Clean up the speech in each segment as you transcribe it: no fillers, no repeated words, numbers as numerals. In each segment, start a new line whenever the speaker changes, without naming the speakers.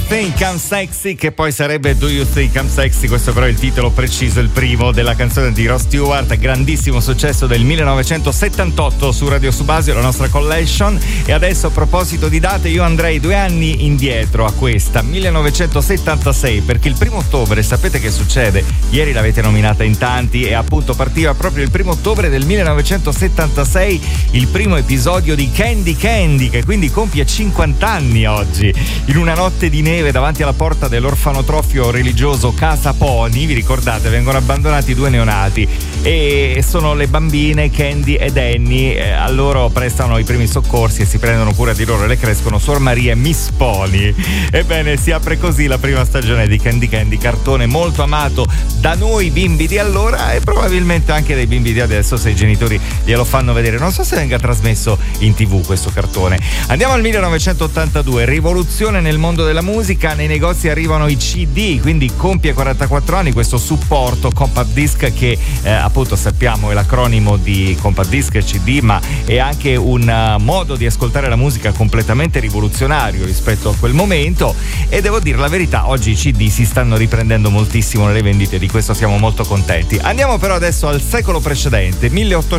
Think I'm Sexy, che poi sarebbe Do You Think I'm Sexy, questo però è il titolo preciso, il primo della canzone di Rod Stewart, grandissimo successo del 1978 su Radio Subasio, la nostra collection. E adesso, a proposito di date, io andrei 2 anni indietro a questa, 1976, perché il 1 ottobre, sapete che succede? Ieri l'avete nominata in tanti e appunto partiva proprio il 1 ottobre del 1976 il primo episodio di Candy Candy, che quindi compie 50 anni oggi. In una notte di neve davanti alla porta dell'orfanotrofio religioso Casa Pony, vi ricordate, vengono abbandonati 2 neonati e sono le bambine Candy ed Annie, a loro prestano i primi soccorsi e si prendono cura di loro e le crescono Suor Maria e Miss Pony. Ebbene, si apre così la prima stagione di Candy Candy, cartone molto amato da noi bimbi di allora e probabilmente anche dai bimbi di adesso, se i genitori glielo fanno vedere. Non so se venga trasmesso in TV questo cartone. Andiamo al 1982, rivoluzione nel mondo della musica, nei negozi arrivano i CD, quindi compie 44 anni questo supporto compact disc che appunto sappiamo è l'acronimo di compact disc e CD, ma è anche un modo di ascoltare la musica completamente rivoluzionario rispetto a quel momento. E devo dire la verità, oggi i CD si stanno riprendendo moltissimo nelle vendite, di questo siamo molto contenti. Andiamo però adesso al secolo precedente,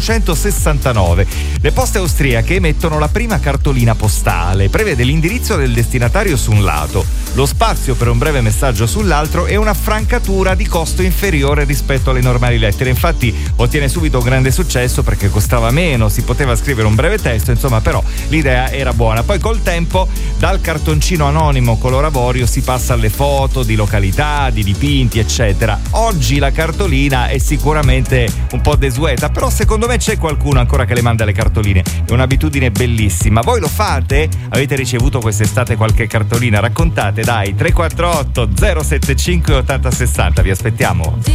1869. Le poste austriache emettono la prima cartolina postale, prevede l'indirizzo del destinatario su un lato, lo spazio per un breve messaggio sull'altro e una francatura di costo inferiore rispetto alle normali lettere. Infatti ottiene subito un grande successo perché costava meno, si poteva scrivere un breve testo, insomma, però l'idea era buona. Poi col tempo dal cartoncino anonimo color avorio si passa alle foto di località, di dipinti eccetera. Oggi la cartolina è sicuramente un po' desueta, però secondo me c'è qualcuno ancora che le manda le cartoline, è un'abitudine bellissima. Voi lo fate? Avete ricevuto quest'estate qualche cartolina? Raccontate, dai, 348 075 8060, vi aspettiamo.